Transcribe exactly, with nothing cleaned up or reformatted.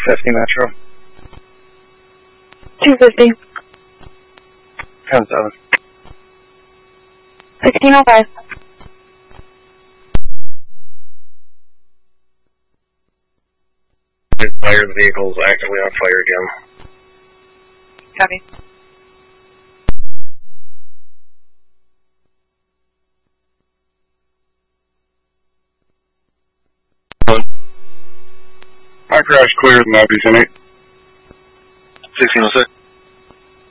fifty Metro. two fifty. ten seven. sixteen oh five. Fire vehicles actively on fire again. Copy. My crash cleared, Mappy eight. sixteen oh six.